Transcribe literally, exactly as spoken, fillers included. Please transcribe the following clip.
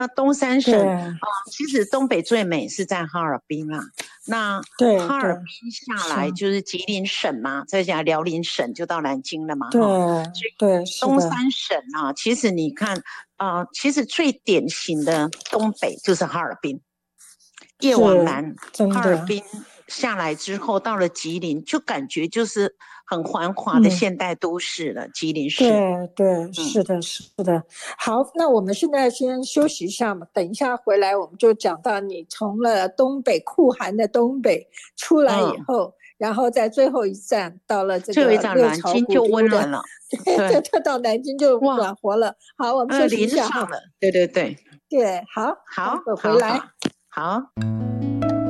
那东三省啊、呃，其实东北最美是在哈尔滨啦。那哈尔滨下来就是吉林省嘛，再加辽宁省就到南京了嘛。 对对，东三省啊，其实你看啊、呃，其实最典型的东北就是哈尔滨，越往南，哈尔滨下来之后，到了吉林，就感觉就是很繁华的现代都市了。嗯、吉林市， 对对，是的，是的。好，那我们现在先休息一下嘛，等一下回来我们就讲到你从了东北酷寒的东北出来以后，嗯、然后在最后一站到了这个热潮古都的，对对，对，到南京就暖和了。好，我们休息一下哈。 对对对对，好， 好， 回来， 好。好